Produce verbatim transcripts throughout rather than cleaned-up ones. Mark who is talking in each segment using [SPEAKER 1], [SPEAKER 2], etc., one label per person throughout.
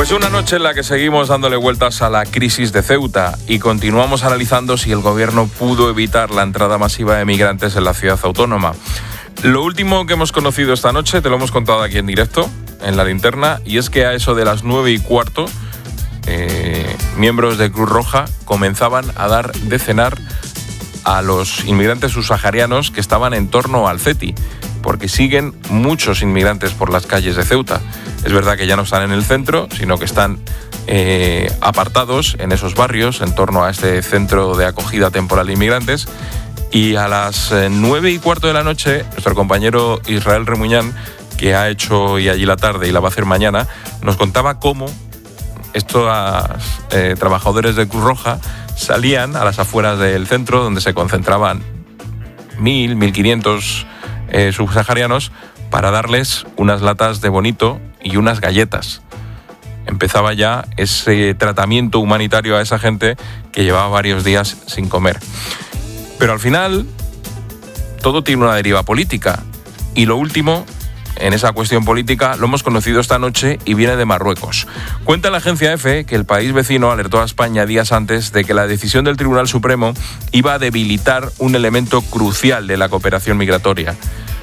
[SPEAKER 1] Pues una noche en la que seguimos dándole vueltas a la crisis de Ceuta y continuamos analizando si el gobierno pudo evitar la entrada masiva de migrantes en la ciudad autónoma. Lo último que hemos conocido esta noche, te lo hemos contado aquí en directo, en la linterna, y es que a eso de las nueve y cuarto, eh, miembros de Cruz Roja comenzaban a dar de cenar a los inmigrantes subsaharianos que estaban en torno al CETI, porque siguen muchos inmigrantes por las calles de Ceuta. Es verdad que ya no están en el centro, sino que están eh, apartados en esos barrios, en torno a este centro de acogida temporal de inmigrantes. Y a las nueve y cuarto de la noche, nuestro compañero Israel Remuñán, que ha hecho hoy allí la tarde y la va a hacer mañana, nos contaba cómo estos eh, trabajadores de Cruz Roja salían a las afueras del centro, donde se concentraban mil, mil quinientos eh, subsaharianos, para darles unas latas de bonito y unas galletas. Empezaba ya ese tratamiento humanitario a esa gente que llevaba varios días sin comer. Pero al final, todo tiene una deriva política. Y lo último, en esa cuestión política, lo hemos conocido esta noche y viene de Marruecos. Cuenta la agencia EFE que el país vecino alertó a España días antes de que la decisión del Tribunal Supremo iba a debilitar un elemento crucial de la cooperación migratoria.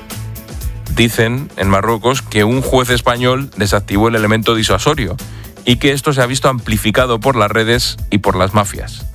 [SPEAKER 1] Dicen en Marruecos que un juez español desactivó el elemento disuasorio y que esto se ha visto amplificado por las redes y por las mafias.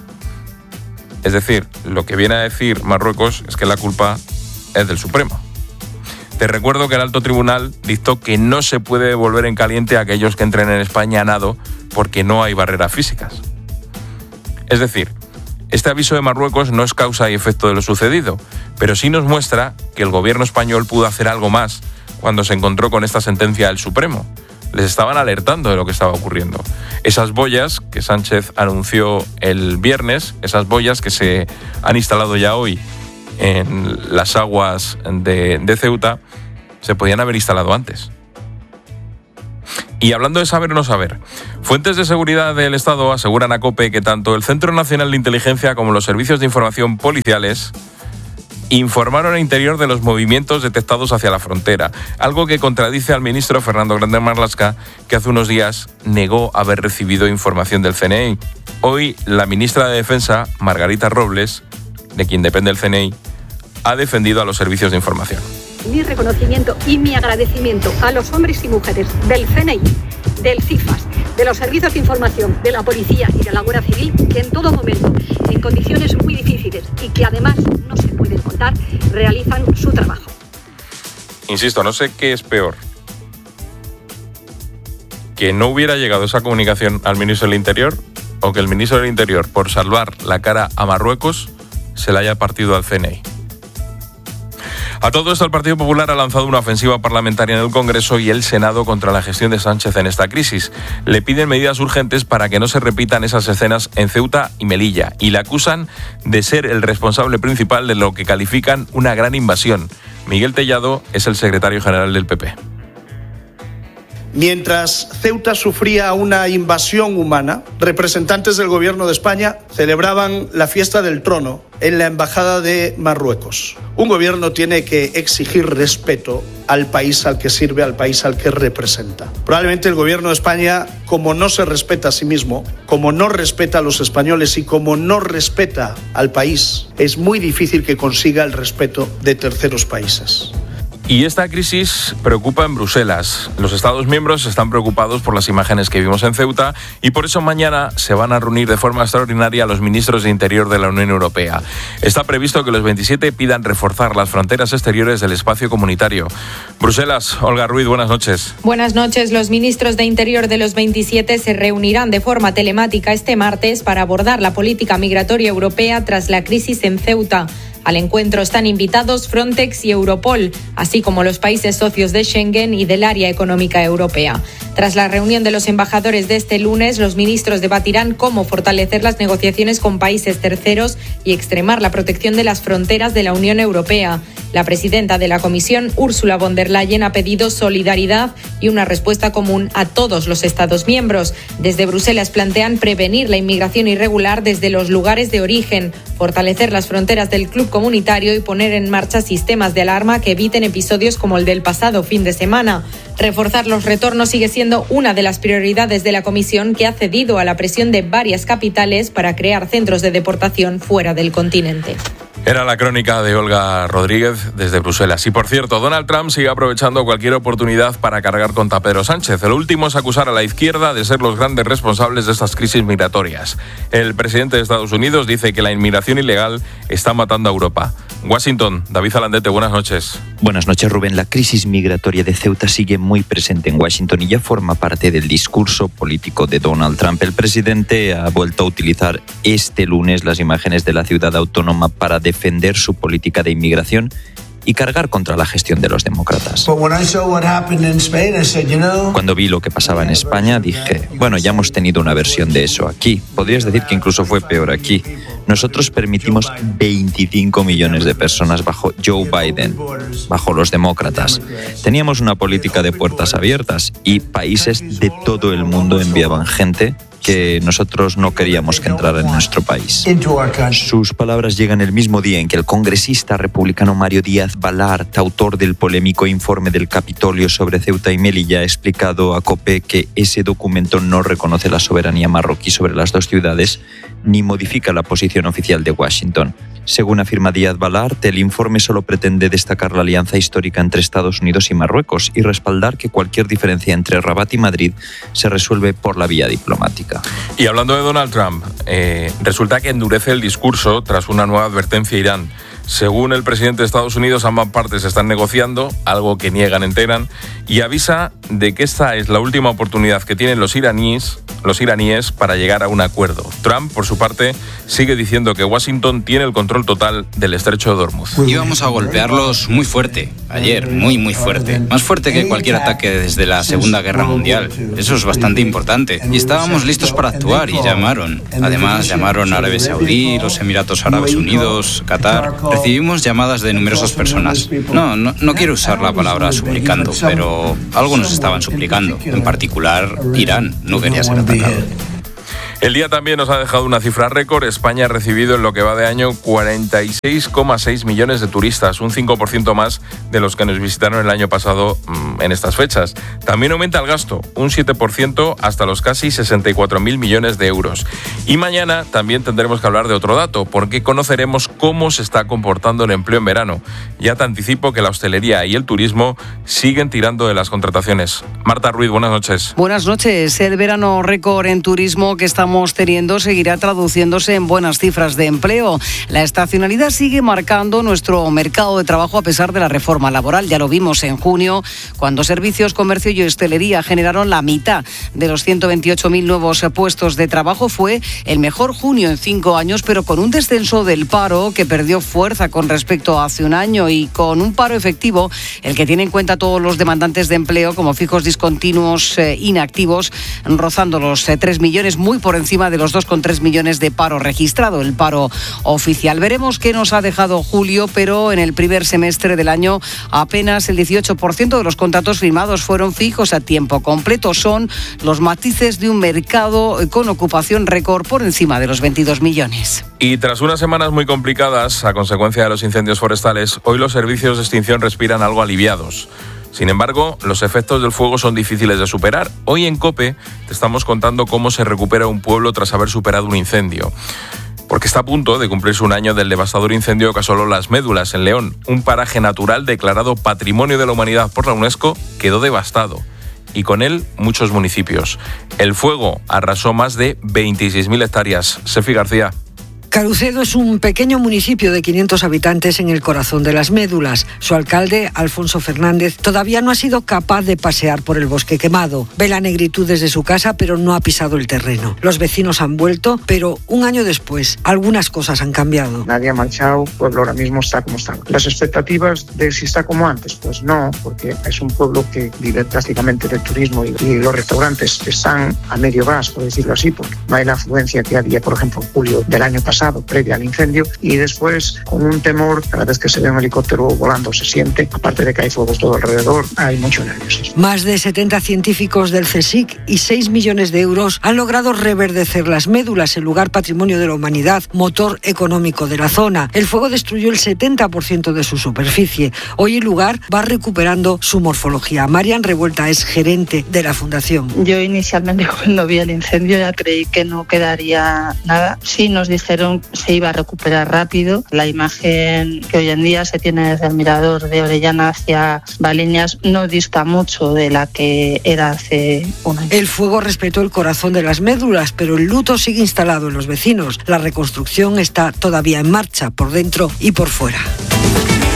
[SPEAKER 1] Es decir, lo que viene a decir Marruecos es que la culpa es del Supremo. Te recuerdo que el alto tribunal dictó que no se puede devolver en caliente a aquellos que entren en España a nado porque no hay barreras físicas. Es decir, este aviso de Marruecos no es causa y efecto de lo sucedido, pero sí nos muestra que el gobierno español pudo hacer algo más cuando se encontró con esta sentencia del Supremo. Les estaban alertando de lo que estaba ocurriendo. Esas boyas que Sánchez anunció el viernes, esas boyas que se han instalado ya hoy en las aguas de, de Ceuta, se podían haber instalado antes. Y hablando de saber o no saber, fuentes de seguridad del Estado aseguran a COPE que tanto el Centro Nacional de Inteligencia como los servicios de información policiales informaron al interior de los movimientos detectados hacia la frontera, algo que contradice al ministro Fernando Grande Marlaska, que hace unos días negó haber recibido información del C N I. Hoy, la ministra de Defensa, Margarita Robles, de quien depende el C N I, ha defendido a los servicios de información.
[SPEAKER 2] Mi reconocimiento y mi agradecimiento a los hombres y mujeres del C N I, del CIFAS, de los servicios de información, de la policía y de la Guardia Civil, que en todo momento, en condiciones muy difíciles y que además no se pueden contar, realizan su trabajo.
[SPEAKER 1] Insisto, no sé qué es peor: que no hubiera llegado esa comunicación al ministro del Interior, o que el ministro del Interior, por salvar la cara a Marruecos, se la haya partido al C N I. A todo esto, el Partido Popular ha lanzado una ofensiva parlamentaria en el Congreso y el Senado contra la gestión de Sánchez en esta crisis. Le piden medidas urgentes para que no se repitan esas escenas en Ceuta y Melilla y le acusan de ser el responsable principal de lo que califican una gran invasión. Miguel Tellado es el secretario general del P P.
[SPEAKER 3] Mientras Ceuta sufría una invasión humana, representantes del Gobierno de España celebraban la fiesta del trono en la Embajada de Marruecos. Un gobierno tiene que exigir respeto al país al que sirve, al país al que representa. Probablemente el Gobierno de España, como no se respeta a sí mismo, como no respeta a los españoles y como no respeta al país, es muy difícil que consiga el respeto de terceros países.
[SPEAKER 1] Y esta crisis preocupa en Bruselas. Los Estados miembros están preocupados por las imágenes que vimos en Ceuta y por eso mañana se van a reunir de forma extraordinaria los ministros de Interior de la Unión Europea. Está previsto que los veintisiete pidan reforzar las fronteras exteriores del espacio comunitario. Bruselas, Olga Ruiz, buenas noches.
[SPEAKER 4] Buenas noches. Los ministros de Interior de los veintisiete se reunirán de forma telemática este martes para abordar la política migratoria europea tras la crisis en Ceuta. Al encuentro están invitados Frontex y Europol, así como los países socios de Schengen y del Área Económica Europea. Tras la reunión de los embajadores de este lunes, los ministros debatirán cómo fortalecer las negociaciones con países terceros y extremar la protección de las fronteras de la Unión Europea. La presidenta de la Comisión, Ursula von der Leyen, ha pedido solidaridad y una respuesta común a todos los Estados miembros. Desde Bruselas plantean prevenir la inmigración irregular desde los lugares de origen, fortalecer las fronteras del club subcomunitario y poner en marcha sistemas de alarma que eviten episodios como el del pasado fin de semana. Reforzar los retornos sigue siendo una de las prioridades de la Comisión, que ha cedido a la presión de varias capitales para crear centros de deportación fuera del continente.
[SPEAKER 1] Era la crónica de Olga Rodríguez desde Bruselas. Y por cierto, Donald Trump sigue aprovechando cualquier oportunidad para cargar contra Pedro Sánchez. Lo último es acusar a la izquierda de ser los grandes responsables de estas crisis migratorias. El presidente de Estados Unidos dice que la inmigración ilegal está matando a Europa. Washington, David Zalandete, buenas noches.
[SPEAKER 5] Buenas noches, Rubén. La crisis migratoria de Ceuta sigue muy presente en Washington y ya forma parte del discurso político de Donald Trump. El presidente ha vuelto a utilizar este lunes las imágenes de la ciudad autónoma para defender su política de inmigración y cargar contra la gestión de los demócratas. Cuando vi lo que pasaba en España, dije, bueno, ya hemos tenido una versión de eso aquí. Podrías decir que incluso fue peor aquí. Nosotros permitimos veinticinco millones de personas bajo Joe Biden, bajo los demócratas. Teníamos una política de puertas abiertas y países de todo el mundo enviaban gente que nosotros no queríamos que entrara en nuestro país. Sus palabras llegan el mismo día en que el congresista republicano Mario Díaz-Balart, autor del polémico informe del Capitolio sobre Ceuta y Melilla, ha explicado a COPE que ese documento no reconoce la soberanía marroquí sobre las dos ciudades ni modifica la posición oficial de Washington. Según afirma Díaz-Balart, el informe solo pretende destacar la alianza histórica entre Estados Unidos y Marruecos y respaldar que cualquier diferencia entre Rabat y Madrid se resuelve por la vía diplomática.
[SPEAKER 1] Y hablando de Donald Trump, eh, resulta que endurece el discurso tras una nueva advertencia a Irán. Según el presidente de Estados Unidos, ambas partes están negociando, algo que niegan en Teherán, y avisa de que esta es la última oportunidad que tienen los iraníes, los iraníes para llegar a un acuerdo. Trump, por su parte, sigue diciendo que Washington tiene el control total del estrecho de Hormuz.
[SPEAKER 6] Íbamos a golpearlos muy fuerte, ayer, muy muy fuerte. Más fuerte que cualquier ataque desde la Segunda Guerra Mundial. Eso es bastante importante. Y estábamos listos para actuar y llamaron. Además, llamaron a Arabia Saudí, los Emiratos Árabes Unidos, Qatar. Recibimos llamadas de numerosas personas. No, no, no quiero usar la palabra suplicando, pero algo nos estaban suplicando. En particular, Irán no quería ser atacado.
[SPEAKER 1] El día también nos ha dejado una cifra récord. España ha recibido en lo que va de año cuarenta y seis coma seis millones de turistas, un cinco por ciento más de los que nos visitaron el año pasado mmm, en estas fechas. También aumenta el gasto, un siete por ciento hasta los casi sesenta y cuatro mil millones de euros. Y mañana también tendremos que hablar de otro dato, porque conoceremos cómo se está comportando el empleo en verano. Ya te anticipo que la hostelería y el turismo siguen tirando de las contrataciones. Marta Ruiz, buenas noches.
[SPEAKER 7] Buenas noches. El verano récord en turismo que estamos teniendo seguirá traduciéndose en buenas cifras de empleo. La estacionalidad sigue marcando nuestro mercado de trabajo a pesar de la reforma laboral. Ya lo vimos en junio, cuando servicios, comercio y hostelería generaron la mitad de los ciento veintiocho mil nuevos puestos de trabajo. Fue el mejor junio en cinco años, pero con un descenso del paro que perdió fuerza con respecto a hace un año y con un paro efectivo, el que tiene en cuenta todos los demandantes de empleo como fijos, discontinuos, eh, inactivos, rozando los eh, tres millones, muy por encima de los dos coma tres millones de paro registrado, el paro oficial. Veremos qué nos ha dejado julio, pero en el primer semestre del año apenas el dieciocho por ciento de los contratos firmados fueron fijos a tiempo completo. Son los matices de un mercado con ocupación récord por encima de los veintidós millones.
[SPEAKER 1] Y tras unas semanas muy complicadas a consecuencia de los incendios forestales, hoy los servicios de extinción respiran algo aliviados. Sin embargo, los efectos del fuego son difíciles de superar. Hoy en COPE te estamos contando cómo se recupera un pueblo tras haber superado un incendio. Porque está a punto de cumplirse un año del devastador incendio que asoló Las Médulas en León. Un paraje natural declarado Patrimonio de la Humanidad por la UNESCO quedó devastado. Y con él muchos municipios. El fuego arrasó más de veintiséis mil hectáreas. Sefi García.
[SPEAKER 8] Carucedo es un pequeño municipio de quinientos habitantes en el corazón de Las Médulas. Su alcalde, Alfonso Fernández, todavía no ha sido capaz de pasear por el bosque quemado. Ve la negritud desde su casa, pero no ha pisado el terreno. Los vecinos han vuelto, pero un año después, algunas cosas han cambiado.
[SPEAKER 9] Nadie ha marchado, el pueblo ahora mismo está como está. Las expectativas de si está como antes, pues no, porque es un pueblo que vive prácticamente del turismo y, y los restaurantes están a medio gas, por decirlo así, porque no hay la afluencia que había, por ejemplo, en julio del año pasado. pasado, previa al incendio, y después con un temor, cada vez que se ve un helicóptero volando se siente, aparte de que hay fuegos todo alrededor, hay mucho nerviosismo.
[SPEAKER 8] Más de setenta científicos del CSIC y seis millones de euros han logrado reverdecer las médulas, el lugar patrimonio de la humanidad, motor económico de la zona. El fuego destruyó el setenta por ciento de su superficie. Hoy el lugar va recuperando su morfología. Marian Revuelta es gerente de la fundación.
[SPEAKER 10] Yo inicialmente cuando vi el incendio ya creí que no quedaría nada. Sí nos dijeron que se iba a recuperar rápido. La imagen que hoy en día se tiene desde el mirador de Orellana hacia Valiñas no dista mucho de la que era hace un año.
[SPEAKER 8] El fuego respetó el corazón de las médulas, pero el luto sigue instalado en los vecinos. La reconstrucción está todavía en marcha, por dentro y por fuera.